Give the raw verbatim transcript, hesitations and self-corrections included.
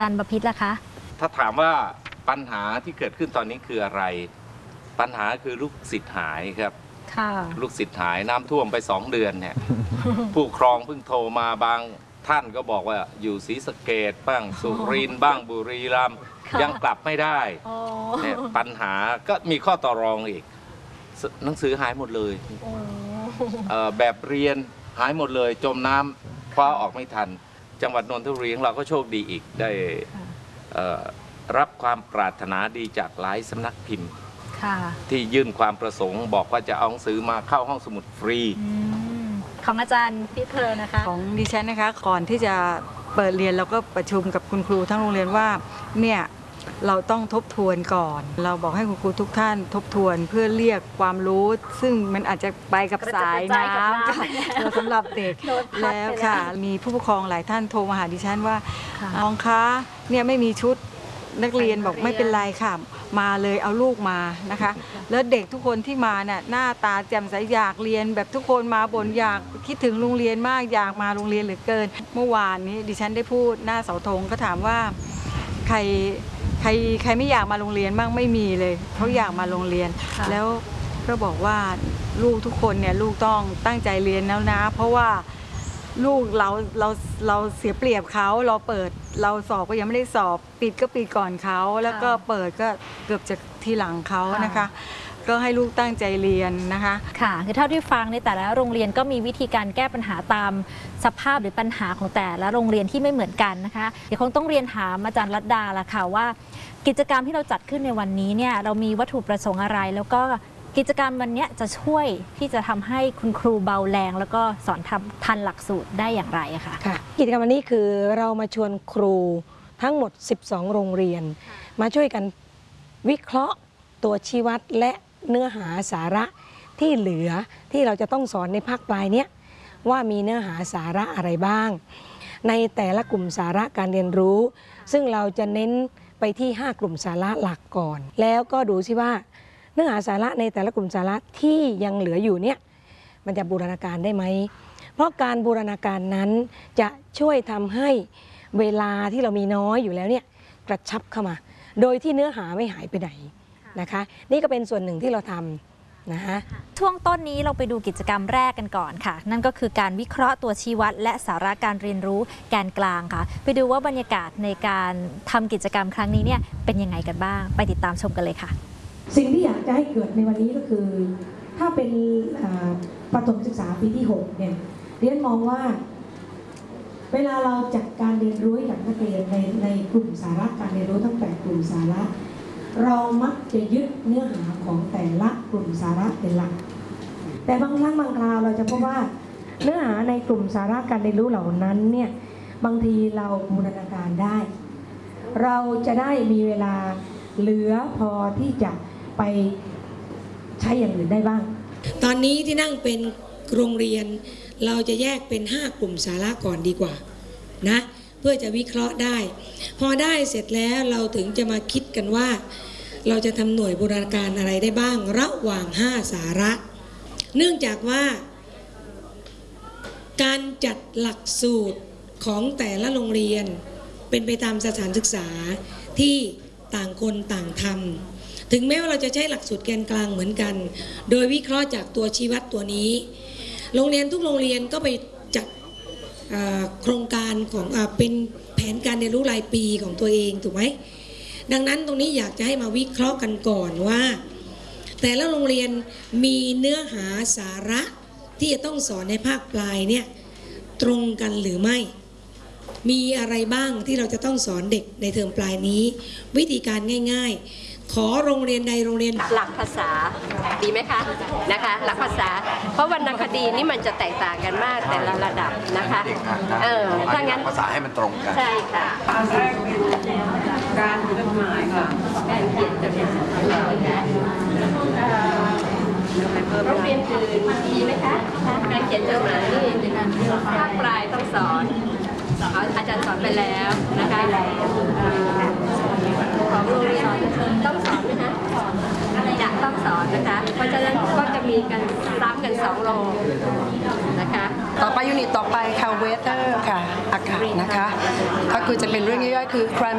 อาจารย์บพิตรล่ะคะถ้าถามว่าปัญหาที่เกิดขึ้นตอนนี้คืออะไรปัญหาคือลูกศิษย์หายครับลูกศิษย์หายน้ำท่วมไปสองเดือนเนี่ย ผู้ครองเพิ่งโทรมาบางท่านก็บอกว่าอยู่ศรีสะเกษบ้างสุรินทร์บ้างบุรีรัมย์ยังกลับไม่ได้เนี่ยปัญหาก็มีข้อต่อรองอีกหนังสือหายหมดเลยแบบเรียนหายหมดเลยจมน้ำคว้าออกไม่ทันจังหวัดนนทบุรีของเราก็โชคดีอีกได้รับความปรารถนาดีจากหลายสำนักพิมพ์ที่ยื่นความประสงค์บอกว่าจะเอาหนังสือมาเข้าห้องสมุดฟรีของอาจารย์พี่เพลินนะคะของดิฉันนะคะก่อนที่จะเปิดเรียนเราก็ประชุมกับคุณครูทั้งโรงเรียนว่าเนี่ยเราต้องทบทวนก่อนเราบอกให้คุณครูทุกท่านทบทวนเพื่อเรียกความรู้ซึ่งมันอาจจะไปกับสายน้ำสำหรับเด็กแล้วค่ะมีผู้ปกครองหลายท่านโทรมาหาดิฉันว่าน้องคะเนี่ยไม่มีชุดนักเรียนบอกไม่เป็นไรค่ะมาเลยเอาลูกมานะคะแล้วเด็กทุกคนที่มาเนี่ยหน้าตาแจ่มใสอยากเรียนแบบทุกคนมาบ่นอยากคิดถึงโรงเรียนมากอยากมาโรงเรียนเหลือเกินเมื่อวานนี้ดิฉันได้พูดหน้าเสาธงก็ถามว่าใครใครใครไม่อยากมาโรงเรียนบ้างไม่มีเลยเขาอยากมาโรงเรียนแล้วก็บอกว่าลูกทุกคนเนี่ยลูกต้องตั้งใจเรียนแล้วนะเพราะว่าลูกเราเราเราเสียเปรียบเขาเราเปิดเราสอบก็ยังไม่ได้สอบปิดก็ปิดก่อนเขาแล้วก็เปิดก็เกือบจะทีหลังเขานะคะก็ให้ลูกตั้งใจเรียนนะคะค่ะคือเท่าที่ฟังในแต่ละโรงเรียนก็มีวิธีการแก้ปัญหาตามสภาพหรือปัญหาของแต่ละโรงเรียนที่ไม่เหมือนกันนะคะเดี๋ยวคงต้องเรียนถามอาจารย์รัตดาละค่ะว่ากิจกรรมที่เราจัดขึ้นในวันนี้เนี่ยเรามีวัตถุประสงค์อะไรแล้วก็กิจกรรมวันนี้จะช่วยที่จะทำให้คุณครูเบาแรงแล้วก็สอนทำทันหลักสูตรได้อย่างไรอะคะค่ะกิจกรรมวันนี้คือเรามาชวนครูทั้งหมดสิบสองโรงเรียนมาช่วยกันวิเคราะห์ตัวชี้วัดและเนื้อหาสาระที่เหลือที่เราจะต้องสอนในภาคปลายเนี้ยว่ามีเนื้อหาสาระอะไรบ้างในแต่ละกลุ่มสาระการเรียนรู้ซึ่งเราจะเน้นไปที่ห้ากลุ่มสาระหลักก่อนแล้วก็ดูซิว่าเนื้อหาสาระในแต่ละกลุ่มสาระที่ยังเหลืออยู่เนี่ยมันจะบูรณาการได้ไหมเพราะการบูรณาการนั้นจะช่วยทำให้เวลาที่เรามีน้อยอยู่แล้วเนี่ยกระชับเข้ามาโดยที่เนื้อหาไม่หายไปไหนนะคะนี่ก็เป็นส่วนหนึ่งที่เราทำนะคะช่วงต้นนี้เราไปดูกิจกรรมแรกกันก่อนค่ะนั่นก็คือการวิเคราะห์ตัวชี้วัดและสาระการเรียนรู้แกนกลางค่ะไปดูว่าบรรยากาศในการทำกิจกรรมครั้งนี้เนี่ยเป็นยังไงกันบ้างไปติดตามชมกันเลยค่ะสิ่งที่อยากจะให้เกิดในวันนี้ก็คือถ้าเป็นประถมศึกษาปีที่หกเนี่ยเรียนมองว่าเวลาเราจัดการเรียนรู้กับนักเรียนในในกลุ่มสาระการเรียนรู้ทั้งแปดกลุ่มสาระเรามักจะยึดเนื้อหาของแต่ละกลุ่มสาระเป็นหลักแต่บางครั้งบางคราวเราจะพบว่าเนื้อหาในกลุ่มสาระการเรียนรู้เหล่านั้นเนี่ยบางทีเราบูรณาการได้เราจะได้มีเวลาเหลือพอที่จะไปใช้อย่างอื่นได้บ้างตอนนี้ที่นั่งเป็นโรงเรียนเราจะแยกเป็นห้ากลุ่มสาระก่อนดีกว่านะเพื่อจะวิเคราะห์ได้พอได้เสร็จแล้วเราถึงจะมาคิดกันว่าเราจะทำหน่วยบูรณาการอะไรได้บ้างระหว่างห้าสาระเนื่องจากว่าการจัดหลักสูตรของแต่ละโรงเรียนเป็นไปตามสถานศึกษาที่ต่างคนต่างทำถึงแม้ว่าเราจะใช้หลักสูตรแกนกลางเหมือนกันโดยวิเคราะห์จากตัวชี้วัดตัวนี้โรงเรียนทุกโรงเรียนก็ไปจัดโครงการของเป็นแผนการเรียนรู้รายปีของตัวเองถูกไหมดังนั้นตรงนี้อยากจะให้มาวิเคราะห์กันก่อนว่าแต่ละโรงเรียนมีเนื้อหาสาระที่จะต้องสอนในภาคปลายเนี่ยตรงกันหรือไม่มีอะไรบ้างที่เราจะต้องสอนเด็กในเทอมปลายนี้วิธีการง่ายๆขอโรงเรียนใดโรงเรียนหลักภาษาดีไหมคะนะคะหลักภาษาเพราะวรรณคดีนี่มันจะแตกต่างกันมากแต่ละระดับนะคะเออถ้างั้นภาษาให้มันตรงกันใช่ค่ะการจดหมายค่ะการเขียนจดหมายโรงเรียนอื่นดีไหมคะการเขียนจดหมายนี่ภาคปลายต้องสอนอาจารย์สอนไปแล้วนะคะของโรงเรียนต้องสอนไหมคะจะต้องสอนนะคะเพราะฉะนั้นก็จะมีกันซ้ำกันสองโรงนะคะต่อไปยูนิตต่อไปค่ะเวเตอร์ค่ะอากาศนะคะก็คือจะเป็นเรื่องย่อยๆคือ